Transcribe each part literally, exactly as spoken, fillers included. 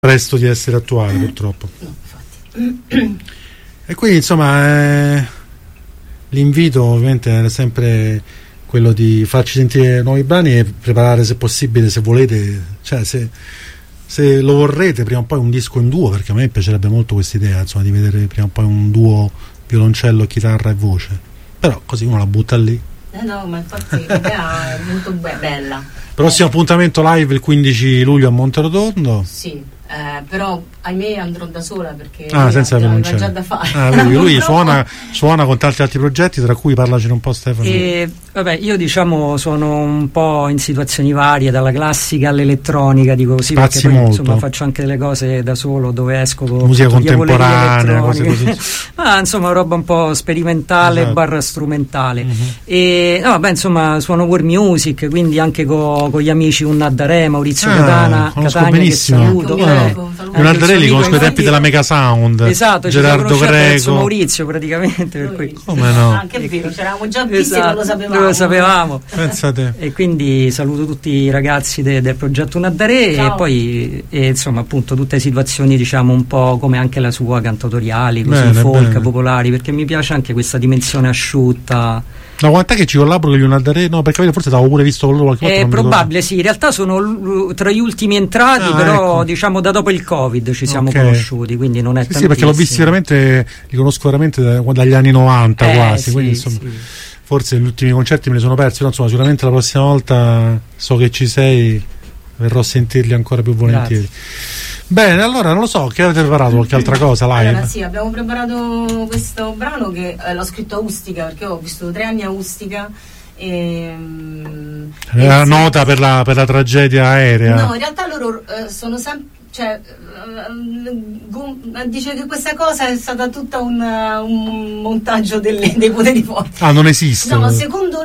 presto di essere attuale, purtroppo. No, infatti. E quindi insomma eh, l'invito ovviamente è sempre quello di farci sentire nuovi brani e preparare, se possibile, se volete, cioè se, se lo vorrete, prima o poi un disco in duo, perché a me piacerebbe molto questa idea, insomma, di vedere prima o poi un duo violoncello, chitarra e voce, però così uno la butta lì. Eh no, ma infatti l'idea è molto be- bella. Prossimo eh. appuntamento live il quindici luglio a Monterotondo. Sì, eh, però ahimè andrò da sola perché ah, senza aveva già da fare. Ah, lui lui suona, suona con tanti altri progetti, tra cui parlacene un po', Stefano. E, vabbè, io diciamo sono un po' in situazioni varie, dalla classica all'elettronica, dico così, Spazi perché poi molto. Insomma faccio anche delle cose da solo, dove esco con musica contemporanea, cose così. Ma insomma roba un po' sperimentale, esatto. barra strumentale. Mm-hmm. E no, vabbè, insomma suono world music, quindi anche co, con gli amici Unnaddarè, Maurizio ah, Catana, Catania, benissimo. che saluto. Eh, Unnaddarè li conosco ai tempi della Mega Sound. Esatto, Gerardo Greco, Maurizio praticamente, per cui. Come no? Anche è vero, c'eravamo già visti, esatto, non lo sapevamo. lo sapevamo. Pensate. E quindi saluto tutti i ragazzi de, del progetto Unnaddarè e poi e, insomma appunto tutte situazioni diciamo un po' come anche la sua, cantautoriali, così bene, folk, bene. popolari, perché mi piace anche questa dimensione asciutta. Ma quant'è che ci collaboro con gli Unnaddarè? No, perché forse l'avevo pure visto con loro qualche volta. È probabile, sì, in realtà sono l- tra gli ultimi entrati, ah, però ecco. diciamo da dopo il Covid ci siamo okay. conosciuti, quindi non è sì, sì, perché l'ho visti veramente, li conosco veramente da, dagli anni novanta eh, quasi, sì, quindi insomma sì. forse gli ultimi concerti me li sono persi, però insomma sicuramente la prossima volta so che ci sei, verrò a sentirli ancora più volentieri. Grazie. Bene, allora non lo so, che avete preparato? Qualche altra cosa live? Allora sì, abbiamo preparato questo brano che eh, l'ho scritto a Ustica, perché ho vissuto tre anni a Ustica. E, um, la nota per la, per la tragedia aerea. No, in realtà loro eh, sono sempre, cioè uh, dice che questa cosa è stata tutta un, uh, un montaggio delle, dei poteri forti. Ah, non esiste? No, secondo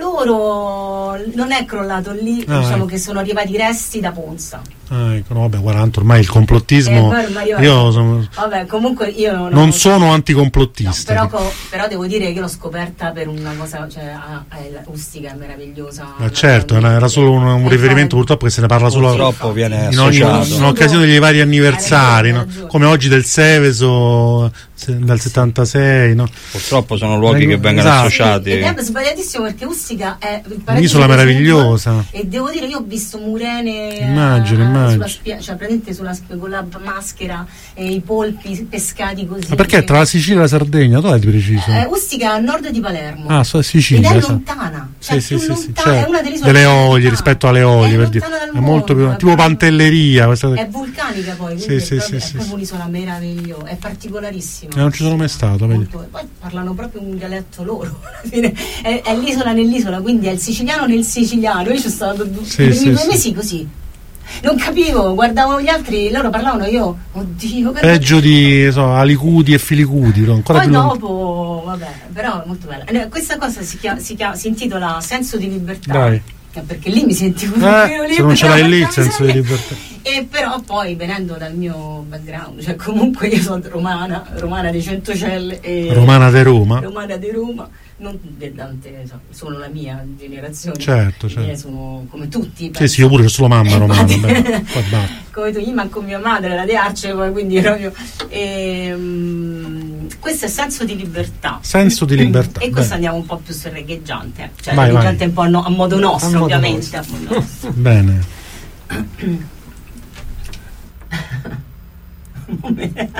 loro non è crollato lì, ah, diciamo eh. che sono arrivati i resti da Ponza. Ah, ecco, no, vabbè, guarda, ormai il complottismo eh, ormai io, io sono, vabbè, comunque io non, non sono anticomplottista, no, però, però devo dire che l'ho scoperta per una cosa, cioè ah, eh, Ustica è meravigliosa. Ma certo, era solo un, un riferimento, purtroppo che se ne parla solo purtroppo viene in, ogni, in occasione degli vari anniversari, no? Come oggi del Seveso dal settantasei, no? Purtroppo sono luoghi eh, che vengono esatto. associati. Ed è sbagliatissimo, perché Ustica è un'isola meravigliosa e devo dire io ho visto Murene immagino, eh, immagino. sulla spia- cioè praticamente sulla spia- con la maschera e i polpi pescati così. Ma perché tra la Sicilia e la Sardegna dove è di preciso? Eh, Ustica a nord di Palermo. Ah, so Sicilia. Ed è so. lontana, cioè sì, più sì, lontana, sì, certo. è una delle isole delle Olie lontana. rispetto alle Olie, è per dire. È molto più mondo, tipo Pantelleria, questa... è vulcanica poi, quindi sì, è, sì, proprio, sì, è proprio sì. un'isola meravigliosa, è particolarissima. Eh, non ci sono mai stato, vedi. Molto, poi parlano proprio un dialetto loro alla fine è, è l'isola nell'isola, quindi è il siciliano nel siciliano. Io ci sono stato due, sì, sì, due sì. mesi così, non capivo, guardavo gli altri, loro parlavano, io oddio che peggio di so, Alicudi e Filicudi, no? Ancora poi più dopo vabbè, però è molto bella. Questa cosa si, chiama, si, chiama, si intitola Senso di libertà. Dai. Perché lì mi sentivo eh, se non ce l'hai lì il senso di libertà. E però poi venendo dal mio background, cioè comunque io sono romana, romana di Centocelle e romana di Roma, romana di Roma, non tante, sono la mia generazione, certo, certo. Sono come tutti. Sì, sì, io pure ho solo mamma romana, beh, come tu, io manco mia madre era di Arce, quindi proprio e, um, questo è senso di libertà. Senso di libertà. E questo bene. andiamo un po' più sul reggaeggiante, cioè vai, reggaeggiante vai. un po' a, no, a modo nostro, a modo ovviamente. Nostro. A modo nostro. Bene.